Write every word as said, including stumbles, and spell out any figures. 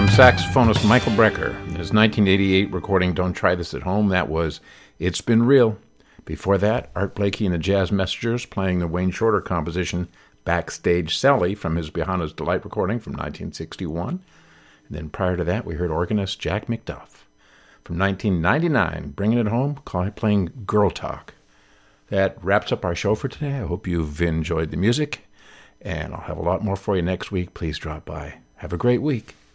from saxophonist Michael Brecker. His nineteen eighty-eight recording, Don't Try This at Home, that was It's Been Real. Before that, Art Blakey and the Jazz Messengers playing the Wayne Shorter composition, Backstage Sally, from his Behind Delight recording from nineteen sixty-one. And then prior to that, we heard organist Jack McDuff. From nineteen ninety-nine, bringing it home, playing Girl Talk. That wraps up our show for today. I hope you've enjoyed the music, and I'll have a lot more for you next week. Please drop by. Have a great week.